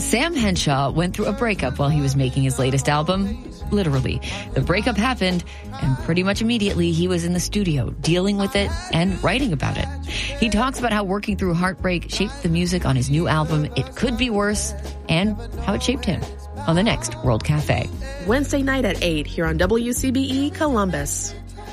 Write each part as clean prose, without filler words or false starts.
Sam Henshaw went through a breakup while he was making his latest album. Literally. The breakup happened, and pretty much immediately he was in the studio dealing with it and writing about it. He talks about how working through heartbreak shaped the music on his new album, It Could Be Worse, and how it shaped him on the next World Cafe. Wednesday night at 8 here on WCBE Columbus.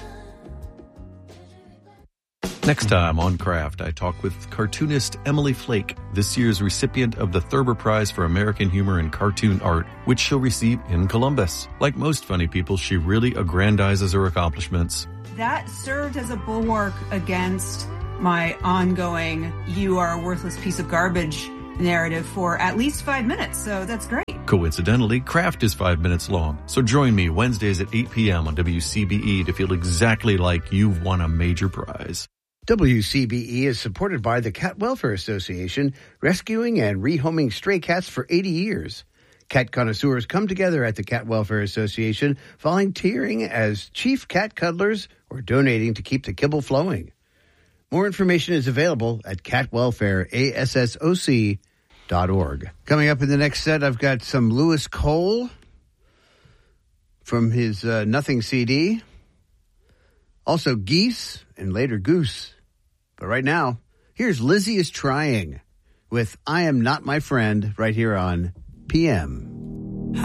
Next time on Craft, I talk with cartoonist Emily Flake, this year's recipient of the Thurber Prize for American Humor and Cartoon Art, which she'll receive in Columbus. Like most funny people, she really aggrandizes her accomplishments. That served as a bulwark against my ongoing "you are a worthless piece of garbage" narrative for at least 5 minutes, so that's great. Coincidentally, Craft is 5 minutes long, so join me Wednesdays at 8 p.m. on WCBE to feel exactly like you've won a major prize. WCBE is supported by the Cat Welfare Association, rescuing and rehoming stray cats for 80 years. Cat connoisseurs come together at the Cat Welfare Association, volunteering as chief cat cuddlers or donating to keep the kibble flowing. More information is available at catwelfareassoc.org. Coming up in the next set, I've got some Lewis Cole from his Nothing CD. Also Geese and later Goose. But right now, here's Lizzie is Trying with I Am Not My Friend right here on PM.